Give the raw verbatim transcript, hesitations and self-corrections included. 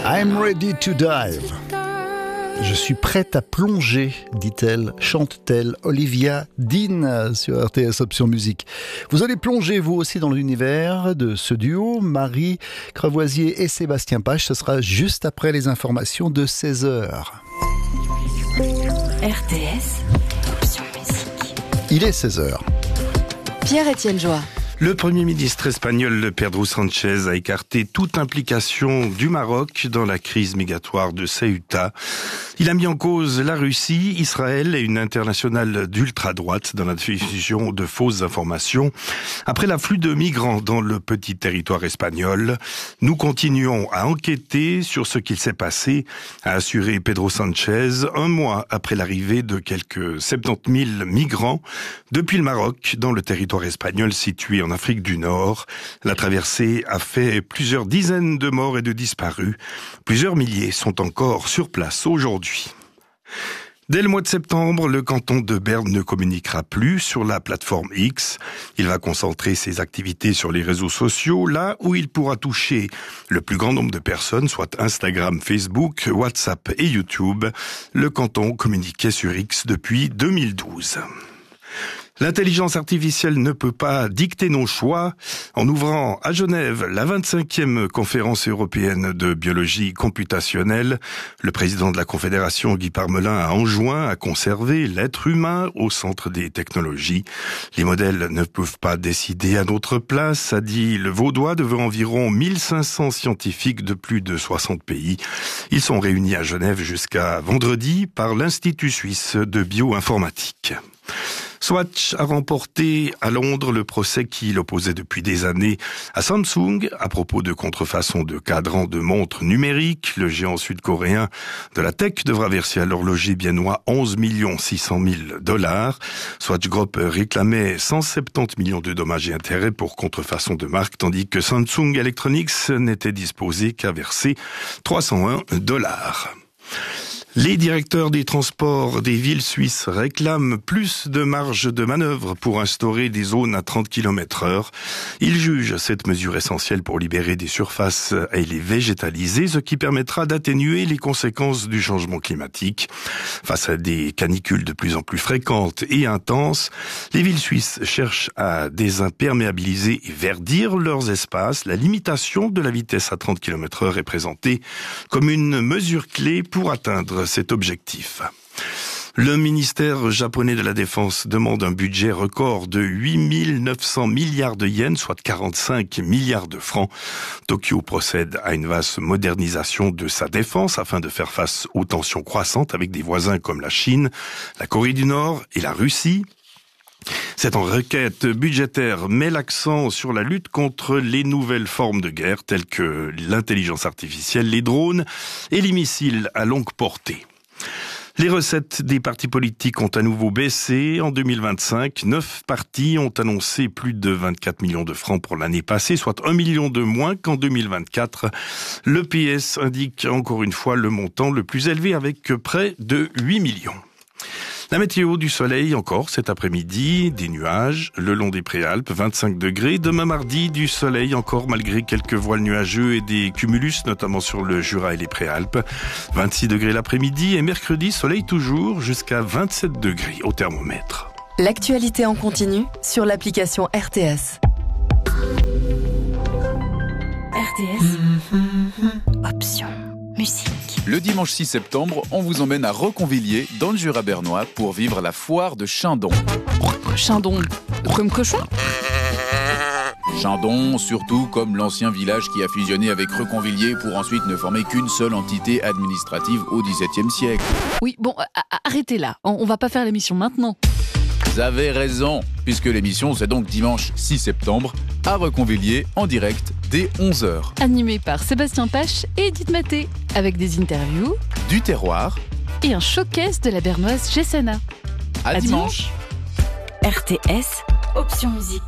I'm ready to dive. Je suis prête à plonger, dit-elle, chante-t-elle, Olivia Dean sur R T S Option Musique. Vous allez plonger vous aussi dans l'univers de ce duo, Marie Crevoisier et Sébastien Pache. Ce sera juste après les informations de seize heures. R T S Option Musique. Il est seize heures. Pierre-Étienne Joie. Le Premier ministre espagnol Pedro Sánchez a écarté toute implication du Maroc dans la crise migratoire de Ceuta. Il a mis en cause la Russie, Israël et une internationale d'ultra-droite dans la diffusion de fausses informations. Après l'afflux de migrants dans le petit territoire espagnol, nous continuons à enquêter sur ce qu'il s'est passé, a assuré Pedro Sánchez un mois après l'arrivée de quelques soixante-dix mille migrants depuis le Maroc dans le territoire espagnol situé en En Afrique du Nord. La traversée a fait plusieurs dizaines de morts et de disparus. Plusieurs milliers sont encore sur place aujourd'hui. Dès le mois de septembre, le canton de Berne ne communiquera plus sur la plateforme X. Il va concentrer ses activités sur les réseaux sociaux, là où il pourra toucher le plus grand nombre de personnes, soit Instagram, Facebook, WhatsApp et YouTube. Le canton communiquait sur X depuis deux mille douze. L'intelligence artificielle ne peut pas dicter nos choix. En ouvrant à Genève la vingt-cinquième conférence européenne de biologie computationnelle, le président de la Confédération, Guy Parmelin, a enjoint à conserver l'être humain au centre des technologies. Les modèles ne peuvent pas décider à notre place, a dit le Vaudois devant environ mille cinq cents scientifiques de plus de soixante pays. Ils sont réunis à Genève jusqu'à vendredi par l'Institut suisse de bioinformatique. Swatch a remporté à Londres le procès qui l'opposait depuis des années à Samsung à propos de contrefaçon de cadrans de montres numériques. Le géant sud-coréen de la tech devra verser à l'horloger biennois onze millions six cent mille dollars. Swatch Group réclamait cent soixante-dix millions de dommages et intérêts pour contrefaçon de marque, tandis que Samsung Electronics n'était disposé qu'à verser trois cent un dollars. Les directeurs des transports des villes suisses réclament plus de marge de manœuvre pour instaurer des zones à trente kilomètres heure. Ils jugent cette mesure essentielle pour libérer des surfaces et les végétaliser, ce qui permettra d'atténuer les conséquences du changement climatique. Face à des canicules de plus en plus fréquentes et intenses, les villes suisses cherchent à désimperméabiliser et verdir leurs espaces. La limitation de la vitesse à trente kilomètres heure est présentée comme une mesure clé pour atteindre cet objectif. Le ministère japonais de la Défense demande un budget record de huit mille neuf cents milliards de yens, soit quarante-cinq milliards de francs. Tokyo procède à une vaste modernisation de sa défense afin de faire face aux tensions croissantes avec des voisins comme la Chine, la Corée du Nord et la Russie. Cette requête budgétaire met l'accent sur la lutte contre les nouvelles formes de guerre telles que l'intelligence artificielle, les drones et les missiles à longue portée. Les recettes des partis politiques ont à nouveau baissé. En deux mille vingt-cinq, neuf partis ont annoncé plus de vingt-quatre millions de francs pour l'année passée, soit un million de moins qu'en deux mille vingt-quatre. Le P S indique encore une fois le montant le plus élevé avec près de huit millions. La météo, du soleil encore cet après-midi, des nuages le long des Préalpes, vingt-cinq degrés. Demain mardi, du soleil encore malgré quelques voiles nuageux et des cumulus, notamment sur le Jura et les Préalpes. vingt-six degrés l'après-midi et mercredi, soleil toujours jusqu'à vingt-sept degrés au thermomètre. L'actualité en continu sur l'application R T S. R T S Option Musique. Le dimanche six septembre, on vous emmène à Reconvilliers, dans le Jura bernois, pour vivre la foire de Chindon. Chindon, comme cochon ? Chindon, surtout comme l'ancien village qui a fusionné avec Reconvilliers pour ensuite ne former qu'une seule entité administrative au dix-septième siècle. Oui, bon, arrêtez là, on va pas faire l'émission maintenant. Vous avez raison, puisque l'émission c'est donc dimanche six septembre, à Reconvilliers, en direct, dès onze heures. Animé par Sébastien Pache et Edith Maté, avec des interviews, du terroir et un showcase de la bernoise Gessana. À, à dimanche. dimanche. R T S, Option Musique.